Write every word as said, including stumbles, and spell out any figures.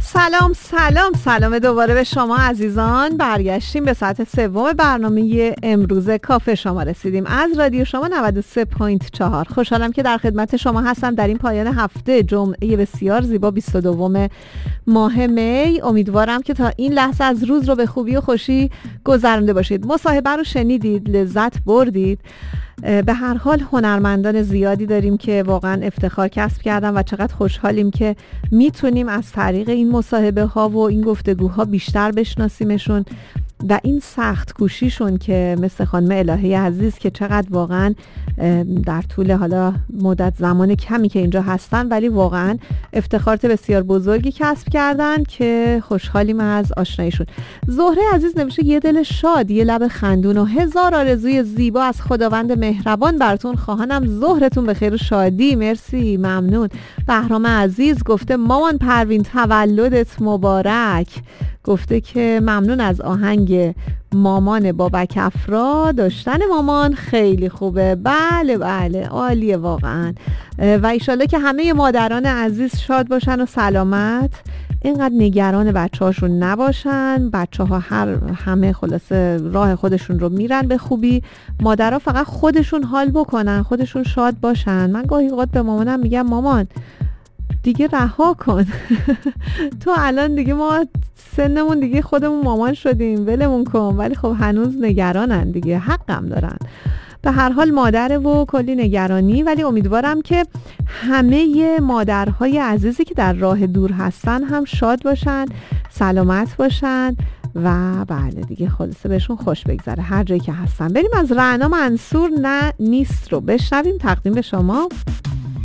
سلام سلام سلام دوباره به شما عزیزان. برگشتیم به ساعت سوم برنامه امروز کافه شما رسیدیم از رادیو شما نود و سه و چهار. خوشحالم که در خدمت شما هستم در این پایان هفته جمعه بسیار زیبا بیست و دوم ماه می. امیدوارم که تا این لحظه از روز رو به خوبی و خوشی گذرانده باشید. مصاحبه رو شنیدید، لذت بردید. به هر حال هنرمندان زیادی داریم که واقعا افتخار کسب کردن و چقدر خوشحالیم که میتونیم از طریق این مصاحبه ها و این گفتگوها بیشتر بشناسیمشون و این سخت کوشیشون که مثل خانم الهه عزیز که چقدر واقعا در طول حالا مدت زمان کمی که اینجا هستن ولی واقعا افتخارات بسیار بزرگی کسب کردن که خوشحالیم از آشناییشون. زهره عزیز نوشته یه دل شاد، یه لب خندون و هزار آرزوی زیبا از خداوند مهربان براتون خواهانم. ظهرتون به خیر و شادی. مرسی، ممنون. بهرام عزیز گفته مامان پروین تولدت مبارک. گفته که ممنون از آهنگ مامان بابک افرا. داشتن مامان خیلی خوبه. بله بله عالیه واقعا. و ایشالله که همه مادران عزیز شاد باشن و سلامت، اینقدر نگران بچه هاشون نباشن. بچه ها هر همه خلاصه راه خودشون رو میرن به خوبی. مادرها فقط خودشون حال بکنن، خودشون شاد باشن. من گاهی اوقات به مامانم میگم مامان دیگه رها کن تو الان دیگه ما سنمون دیگه خودمون مامان شدیم، ولمون کن. ولی خب هنوز نگرانن دیگه، حقم دارن. به هر حال مادره و کلی نگرانی، ولی امیدوارم که همه مادرهای عزیزی که در راه دور هستن هم شاد باشن، سلامت باشن و بله دیگه خلاصه بهشون خوش بگذره هر جایی که هستن. بریم از رعنا منصور نه نیست رو بشنویم. تقدیم به شما.